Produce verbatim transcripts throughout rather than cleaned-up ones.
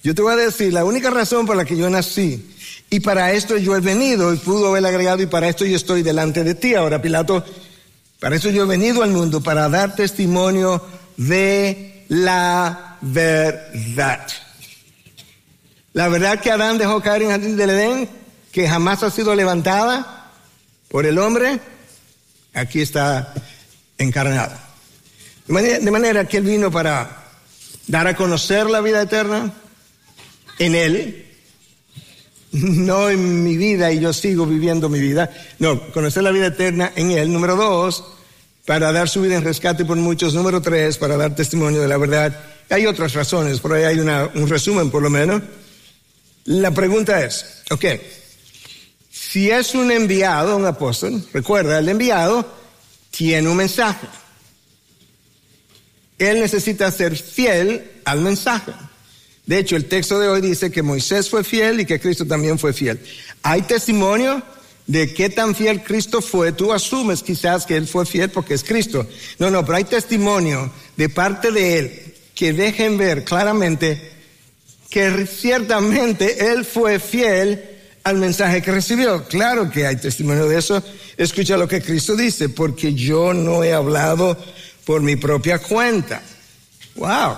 Yo te voy a decir, la única razón por la que yo nací, y para esto yo he venido, y pudo haber agregado, y para esto yo estoy delante de ti. Ahora, Pilato, para eso yo he venido al mundo, para dar testimonio de la verdad. La verdad que Adán dejó caer en el jardín del Edén, que jamás ha sido levantada por el hombre, aquí está encarnada. De manera, de manera que él vino para dar a conocer la vida eterna en él, no en mi vida y yo sigo viviendo mi vida. No, conocer la vida eterna en él. Número dos, para dar su vida en rescate por muchos. Número tres, para dar testimonio de la verdad. Hay otras razones, por ahí hay una, un resumen por lo menos. La pregunta es, ok, si es un enviado, un apóstol, recuerda, el enviado tiene un mensaje. Él necesita ser fiel al mensaje. De hecho, el texto de hoy dice que Moisés fue fiel y que Cristo también fue fiel. ¿Hay testimonio de qué tan fiel Cristo fue? Tú asumes quizás que Él fue fiel porque es Cristo. No, no, pero hay testimonio de parte de Él que dejen ver claramente que ciertamente Él fue fiel al mensaje que recibió. Claro que hay testimonio de eso. Escucha lo que Cristo dice, porque yo no he hablado por mi propia cuenta. Wow.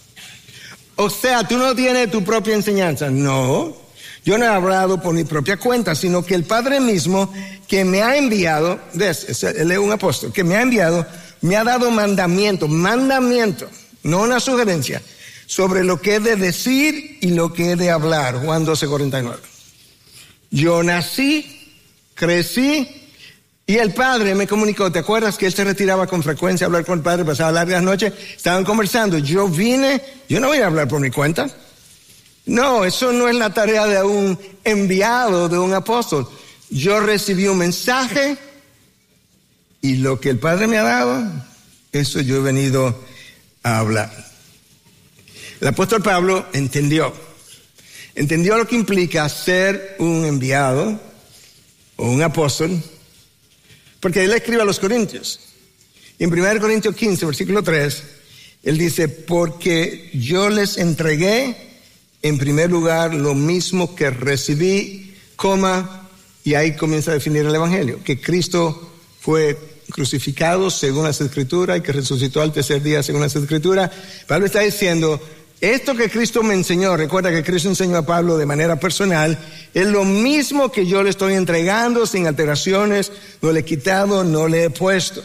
O sea, tú no tienes tu propia enseñanza. No, yo no he hablado por mi propia cuenta, sino que el Padre mismo que me ha enviado, ¿ves? Él es un apóstol, que me ha enviado, me ha dado mandamiento, mandamiento, no una sugerencia, sobre lo que he de decir y lo que he de hablar. Juan doce cuarenta y nueve. Yo nací, crecí, y el Padre me comunicó. ¿Te acuerdas que él se retiraba con frecuencia a hablar con el Padre? Pasaba largas noches, estaban conversando. Yo vine, yo no voy a hablar por mi cuenta. No, eso no es la tarea de un enviado, de un apóstol. Yo recibí un mensaje y lo que el Padre me ha dado, eso yo he venido a hablar. El apóstol Pablo entendió, entendió lo que implica ser un enviado o un apóstol, porque él escribe a los Corintios. Y en primera Corintios quince, versículo tres, él dice, porque yo les entregué en primer lugar lo mismo que recibí, coma, y ahí comienza a definir el Evangelio, que Cristo fue crucificado según las Escrituras y que resucitó al tercer día según las Escrituras. Pablo está diciendo, esto que Cristo me enseñó, recuerda que Cristo enseñó a Pablo de manera personal, es lo mismo que yo le estoy entregando sin alteraciones, no le he quitado, no le he puesto.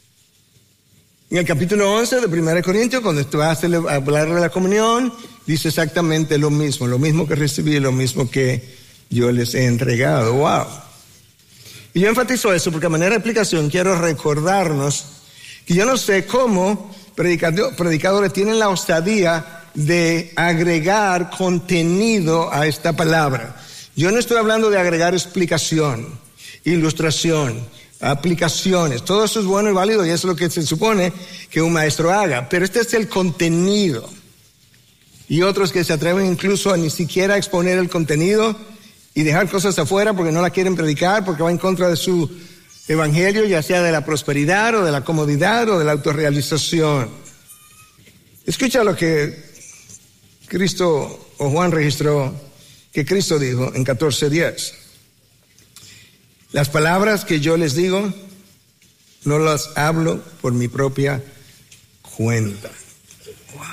En el capítulo once de primera Corintios, cuando tú vas a hablar de la comunión, dice exactamente lo mismo, lo mismo que recibí, lo mismo que yo les he entregado. Wow. Y yo enfatizo eso porque a manera de explicación quiero recordarnos que yo no sé cómo predicadores tienen la osadía de agregar contenido a esta palabra. Yo no estoy hablando de agregar explicación, ilustración, aplicaciones. Todo eso es bueno y válido y eso es lo que se supone que un maestro haga. Pero este es el contenido. Y otros que se atreven incluso a ni siquiera exponer el contenido y dejar cosas afuera porque no la quieren predicar, porque va en contra de su evangelio, ya sea de la prosperidad o de la comodidad o de la autorrealización. Escucha lo que Cristo o Juan registró que Cristo dijo en catorce diez. Las palabras que yo les digo no las hablo por mi propia cuenta. Wow.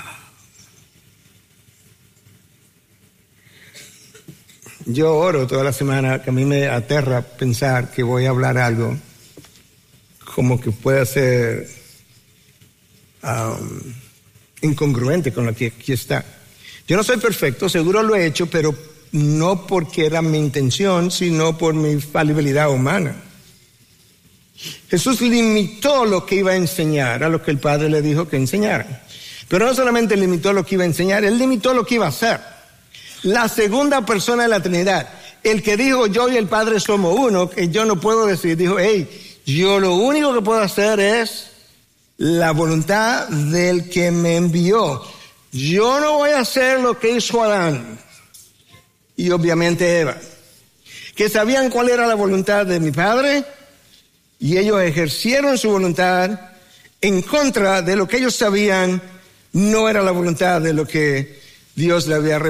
Yo oro toda la semana, que a mí me aterra pensar que voy a hablar algo como que pueda ser um, incongruente con lo que aquí está. Yo no soy perfecto, seguro lo he hecho, pero no porque era mi intención, sino por mi falibilidad humana. Jesús limitó lo que iba a enseñar a lo que el Padre le dijo que enseñara. Pero no solamente limitó lo que iba a enseñar, Él limitó lo que iba a hacer. La segunda persona de la Trinidad, el que dijo yo y el Padre somos uno, que yo no puedo decir, dijo, hey, yo lo único que puedo hacer es la voluntad del que me envió. Yo no voy a hacer lo que hizo Adán y obviamente Eva, que sabían cuál era la voluntad de mi Padre y ellos ejercieron su voluntad en contra de lo que ellos sabían no era la voluntad de lo que Dios le había revelado.